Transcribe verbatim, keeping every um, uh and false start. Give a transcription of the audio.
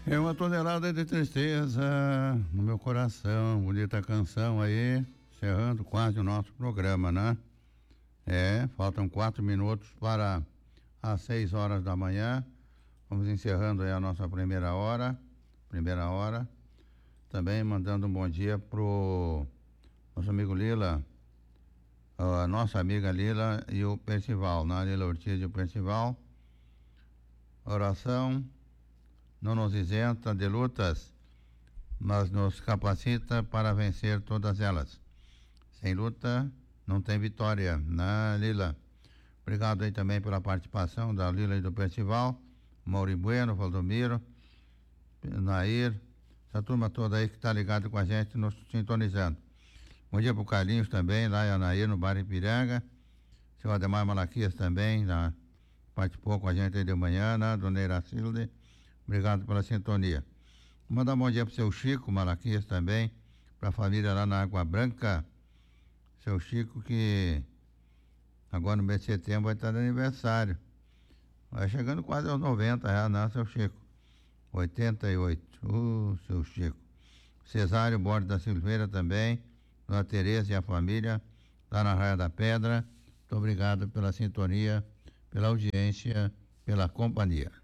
É uma tonelada de tristeza no meu coração, bonita canção aí, encerrando quase o nosso programa, né? É, faltam quatro minutos para as seis horas da manhã. Vamos encerrando aí a nossa primeira hora, primeira hora. Também mandando um bom dia pro nosso amigo Lila, a nossa amiga Lila e o Percival, né? Lila Ortiz e o Percival. Oração não nos isenta de lutas, mas nos capacita para vencer todas elas. Sem luta não tem vitória, né, Lila? Obrigado aí também pela participação da Lila e do Percival, Mauri Bueno, Valdomiro, Nair, essa turma toda aí que está ligada com a gente, nos sintonizando. Bom dia pro Carlinhos também, lá em Anair, no Bar Ipiranga. Seu Ademar Malaquias também, lá, participou com a gente aí de manhã, né, Dona Iracilde. Obrigado pela sintonia. Vou mandar um bom dia pro seu Chico Malaquias também, pra família lá na Água Branca. Seu Chico que agora no mês de setembro vai estar de aniversário. Vai chegando quase aos noventa já, né, seu Chico? oitenta e oito. Uh, seu Chico. Cesário Borges da Silveira também, Dona Tereza e a família, lá na Raia da Pedra. Muito obrigado pela sintonia, pela audiência, pela companhia.